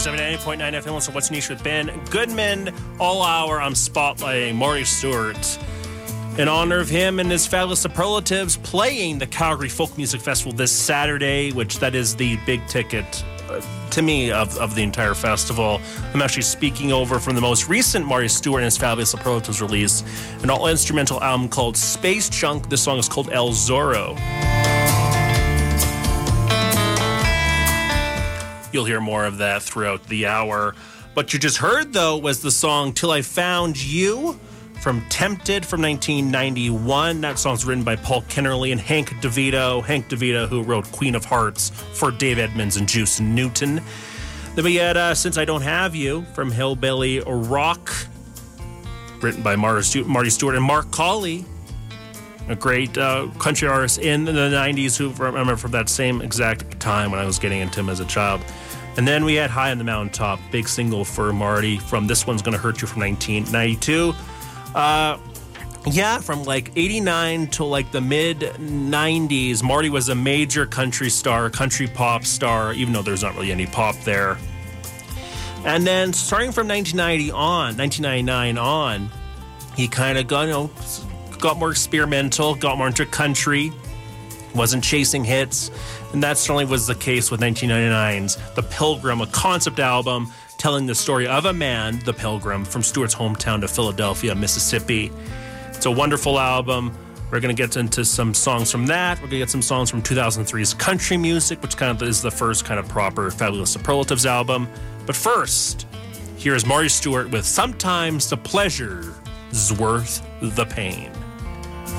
79.9 FM. So what's niche with Ben Goodman? All hour, I'm spotlighting Marty Stuart in honor of him and his fabulous superlatives playing the Calgary Folk Music Festival this Saturday, which that is the big ticket to me of the entire festival. I'm actually speaking over from the most recent Marty Stuart and his fabulous superlatives release, an all-instrumental album called Space Junk. This song is called El Zorro. You'll hear more of that throughout the hour. What you just heard, though, was the song Till I Found You from Tempted from 1991. That song's written by Paul Kennerly and Hank DeVito. Hank DeVito, who wrote Queen of Hearts for Dave Edmunds and Juice Newton. Then we had Since I Don't Have You from Hillbilly Rock, written by Marty Stuart and Mark Colley, a great country artist in the 90s who I remember from that same exact time when I was getting into him as a child. And then we had High on the Mountaintop, big single for Marty from This One's Gonna Hurt You from 1992. From like 89 to like the mid 90s, Marty was a major country star, country pop star, even though there's not really any pop there. And then starting from 1999 on, he kind of got more experimental, got more into country, wasn't chasing hits. And that certainly was the case with 1999's The Pilgrim, a concept album telling the story of a man, the Pilgrim, from Stuart's hometown to Philadelphia, Mississippi. It's a wonderful album. We're going to get into some songs from that. We're going to get some songs from 2003's Country Music, which kind of is the first kind of proper Fabulous Superlatives album. But first, here's Marty Stuart with Sometimes the Pleasure's Worth the Pain.